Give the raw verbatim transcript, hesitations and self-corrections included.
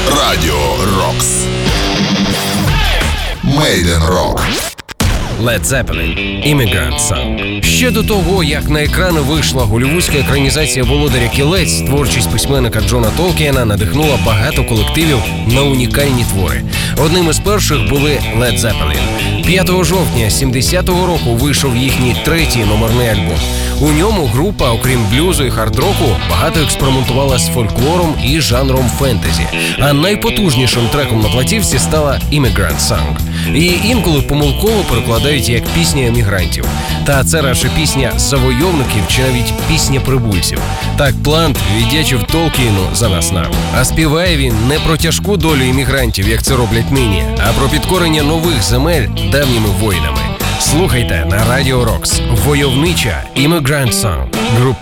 Радіо Рокс. Made in Rock. Led Zeppelin «Immigrant Song». Ще до того, як на екрани вийшла голлівудська екранізація «Володаря кілець», творчість письменника Джона Толкієна надихнула багато колективів на унікальні твори. Одним із перших були Led Zeppelin. п'ятого жовтня сімдесятого року вийшов їхній третій номерний альбом. У ньому група, окрім блюзу і хард-року, багато експериментувала з фольклором і жанром фентезі. А найпотужнішим треком на платівці стала «Immigrant Song». Її інколи помилково перекладають як пісня емігрантів. Та це радше пісня завойовників чи навіть пісня прибульців. Так Плант віддячив Толкієну за нас нагу. А співає він не про тяжку долю іммігрантів, як це роблять нині, а про підкорення нових земель давніми воїнами. Слухайте на Радіо Рокс. Войовнича «Immigrant Song» групи